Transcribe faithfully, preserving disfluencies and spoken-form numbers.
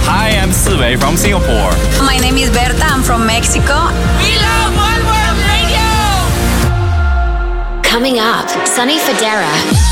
Hi, I'm Siwei from Singapore. My name is Berta. I'm from Mexico. We love One World Radio! Coming up, Sunny Fodera.